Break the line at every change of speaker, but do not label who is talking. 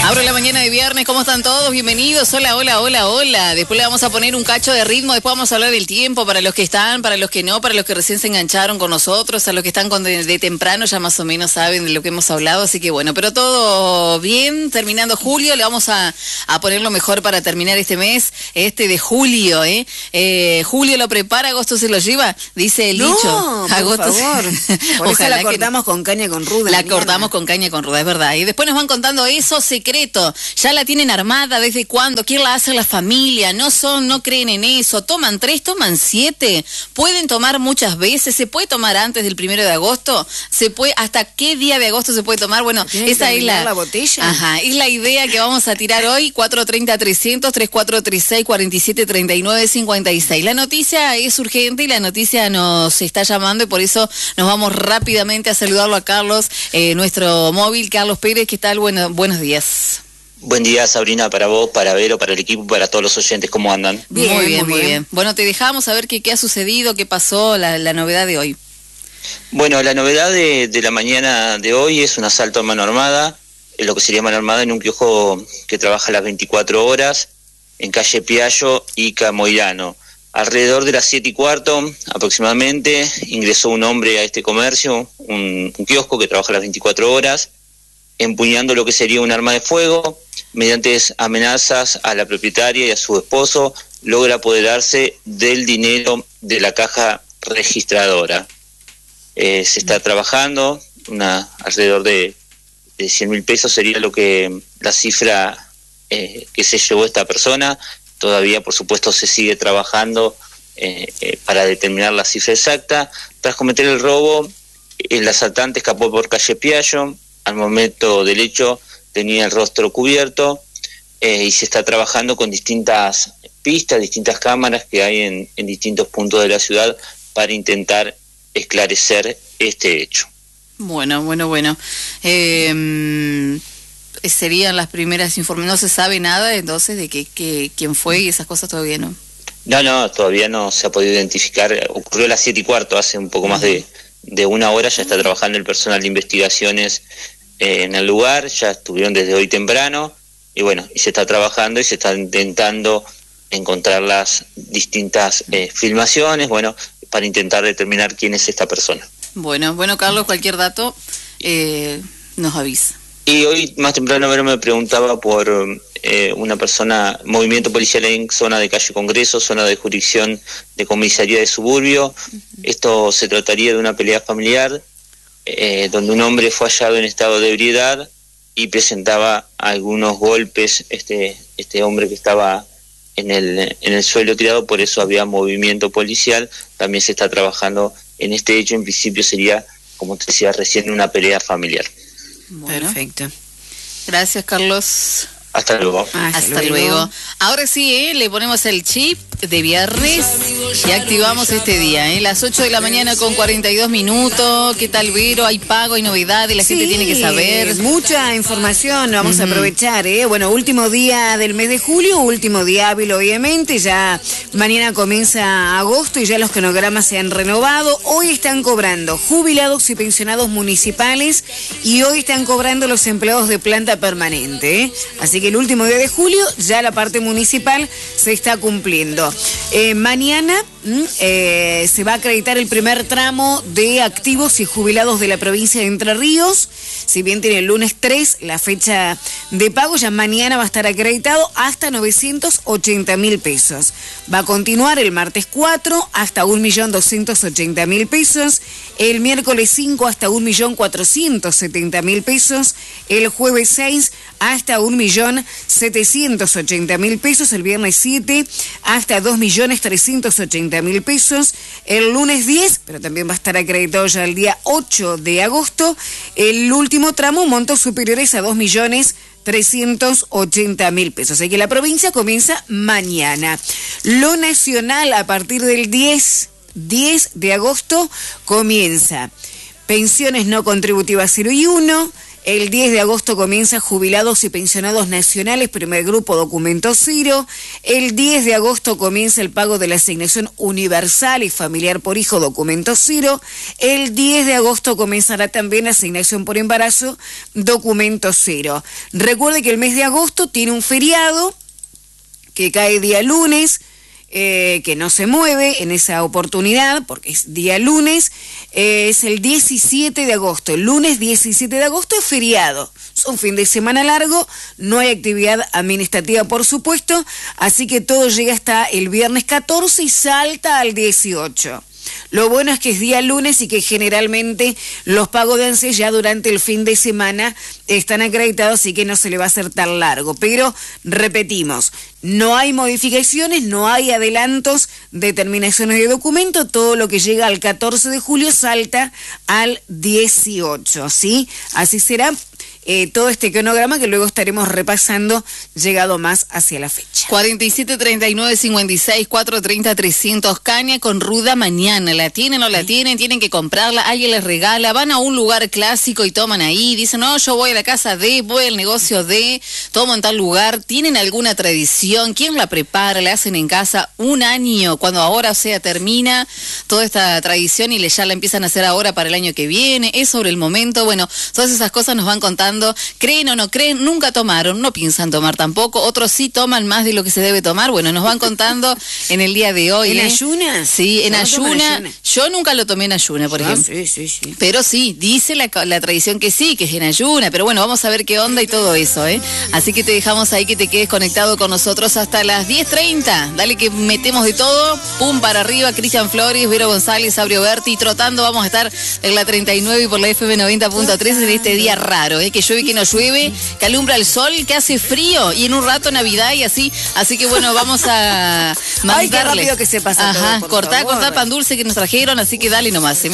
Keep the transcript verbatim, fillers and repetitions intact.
Abro la mañana de viernes, ¿cómo están todos? Bienvenidos, hola, hola, hola, hola. Después le vamos a poner un cacho de ritmo, después vamos a hablar del tiempo para los que están, para los que no, para los que recién se engancharon con nosotros, a los que están con de, de temprano ya más o menos saben de lo que hemos hablado, así que bueno, pero todo bien, terminando julio, le vamos a, a poner lo mejor para terminar este mes, este de julio, ¿eh? eh julio lo prepara, agosto se lo lleva, dice el
no,
dicho.
Por
agosto
favor. Por eso la cortamos que... con caña con ruda.
La mañana. cortamos con caña con ruda, es verdad. Y después nos van contando eso secreto. Ya la tienen armada, ¿desde cuándo? ¿Quién la hace la familia? No son, no creen en eso. ¿Toman tres, toman siete? ¿Pueden tomar muchas veces? ¿Se puede tomar antes del primero de agosto? ¿Se puede, hasta qué día de agosto se puede tomar? Bueno, esa es la...
la botella?
Ajá, es la idea que vamos a tirar hoy. cuatro treinta, trescientos, treinta y cuatro treinta y seis, cuarenta y siete, treinta y nueve, cincuenta y seis. La noticia es urgente y la noticia nos está llamando y por eso nos vamos rápidamente a saludarlo a Carlos, eh, nuestro móvil. Carlos Pérez, ¿qué tal? Bueno, buenos días.
Buen día, Sabrina, para vos, para Vero, para el equipo, para todos los oyentes. ¿Cómo andan?
Bien, muy bien, muy bien. bien. Bueno, te dejamos a ver qué, qué ha sucedido, qué pasó, la, la novedad de hoy.
Bueno, la novedad de, de la mañana de hoy es un asalto a mano armada, en lo que sería mano armada en un kiosco que trabaja las veinticuatro horas, en calle Piallo y Camoirano. Alrededor de las siete y cuarto aproximadamente ingresó un hombre a este comercio, un, un kiosco que trabaja las veinticuatro horas, empuñando lo que sería un arma de fuego. Mediante amenazas a la propietaria y a su esposo, logra apoderarse del dinero de la caja registradora. Eh, se está trabajando, una alrededor de, de cien mil pesos sería lo que la cifra eh, que se llevó esta persona. Todavía, por supuesto, se sigue trabajando eh, eh, para determinar la cifra exacta. Tras cometer el robo, el asaltante escapó por calle Piallo. Al momento del hecho tenía el rostro cubierto eh, y se está trabajando con distintas pistas, distintas cámaras que hay en, en distintos puntos de la ciudad para intentar esclarecer este hecho.
Bueno, bueno, bueno. Eh, serían las primeras informaciones. No se sabe nada entonces de que, que quién fue y esas cosas todavía no.
No, no, todavía no se ha podido identificar. Ocurrió a las siete y cuarto, hace un poco más de, de una hora. Ya está trabajando el personal de investigaciones eh, en el lugar, ya estuvieron desde hoy temprano y bueno, y se está trabajando y se está intentando encontrar las distintas eh, filmaciones, bueno, para intentar determinar quién es esta persona.
Bueno, bueno, Carlos, cualquier dato eh, nos avisa.
Y hoy más temprano Vero me preguntaba por eh, una persona, movimiento policial en zona de calle Congreso, zona de jurisdicción de comisaría de Suburbio. Uh-huh. Esto se trataría de una pelea familiar eh, donde un hombre fue hallado en estado de ebriedad y presentaba algunos golpes, este, este hombre que estaba en el, en el suelo tirado, por eso había movimiento policial. También se está trabajando en este hecho, en principio sería, como te decía recién, una pelea familiar.
Bueno. Perfecto. Gracias, Carlos.
Hasta luego.
Hasta, Hasta luego. luego. Ahora sí, ¿eh? Le ponemos el chip de viernes y activamos este día, ¿eh? Las ocho de la mañana con cuarenta y dos minutos. ¿Qué tal, Vero? Hay pago, hay novedades, la sí, gente tiene que saber.
Mucha información, vamos uh-huh. a aprovechar, ¿eh? Bueno, último día del mes de julio, último día hábil, obviamente. Ya mañana comienza agosto y ya los cronogramas se han renovado. Hoy están cobrando jubilados y pensionados municipales y hoy están cobrando los empleados de planta permanente, ¿eh? Así que el último día de julio ya la parte municipal se está cumpliendo. Eh, mañana eh, se va a acreditar el primer tramo de activos y jubilados de la provincia de Entre Ríos. Si bien tiene el lunes tres la fecha de pago, ya mañana va a estar acreditado hasta novecientos ochenta mil pesos. Va a continuar el martes cuatro hasta un millón doscientos ochenta mil pesos. El miércoles cinco hasta un millón cuatrocientos setenta mil pesos. El jueves seis hasta un millón setecientos ochenta mil pesos. El viernes siete hasta dos millones trescientos ochenta mil pesos. El lunes diez, pero también va a estar acreditado ya el día ocho de agosto. El último tramo, montos superiores a dos millones trescientos ochenta mil pesos. Así que la provincia comienza mañana. Lo nacional a partir del diez de agosto comienza pensiones no contributivas cero y uno, El diez de agosto comienza jubilados y pensionados nacionales, primer grupo, documento cero. El diez de agosto comienza el pago de la asignación universal y familiar por hijo, documento cero. El diez de agosto comenzará también asignación por embarazo, documento cero. Recuerde que el mes de agosto tiene un feriado que cae día lunes, eh, que no se mueve en esa oportunidad, porque es día lunes, eh, es el diecisiete de agosto. El lunes diecisiete de agosto es feriado. Es un fin de semana largo, no hay actividad administrativa, por supuesto, así que todo llega hasta el viernes catorce y salta al dieciocho. Lo bueno es que es día lunes y que generalmente los pagos de ANSES ya durante el fin de semana están acreditados, así que no se le va a hacer tan largo. Pero, repetimos, no hay modificaciones, no hay adelantos de terminaciones de documento. Todo lo que llega al catorce de julio salta al dieciocho, ¿sí? Así será. Eh, todo este cronograma que luego estaremos repasando llegado más hacia la fecha.
cuarenta y siete, treinta y nueve, cincuenta y seis, cuatrocientos treinta, trescientos, Caña con ruda mañana. ¿La tienen o la sí. tienen? Tienen que comprarla, alguien les regala, van a un lugar clásico y toman ahí, dicen, no, yo voy a la casa de, voy al negocio de, tomo en tal lugar. ¿Tienen alguna tradición? ¿Quién la prepara? ¿La hacen en casa? Un año, cuando ahora, o sea, termina toda esta tradición y le, ya la empiezan a hacer ahora para el año que viene, es sobre el momento. Bueno, todas esas cosas nos van contando. ¿Creen o no creen? Nunca tomaron, no piensan tomar tampoco. Otros sí toman más de lo que se debe tomar. Bueno, nos van contando en el día de hoy.
¿En
¿eh?
ayuna?
Sí, en
no
ayuna. ayuna. Yo nunca lo tomé en ayuna, por
ah,
ejemplo.
Sí, sí, sí.
Pero sí, dice la, la tradición que sí, que es en ayuna. Pero bueno, vamos a ver qué onda y todo eso, ¿eh? Así que te dejamos ahí que te quedes conectado con nosotros hasta las diez treinta. Dale que metemos de todo. Pum para arriba, Cristian Flores, Vero González, Abrio Berti. Trotando vamos a estar en la treinta y nueve y por la F M noventa punto tres en este día raro, ¿eh? Que llueve, que no llueve, que alumbra el sol, que hace frío y en un rato Navidad y así. Así que bueno, vamos a mandarle.
Ay, qué rápido que se pasa
Ajá,
todo, por
cortar,
favor.
cortar pan dulce que nos trajeron, así que dale nomás.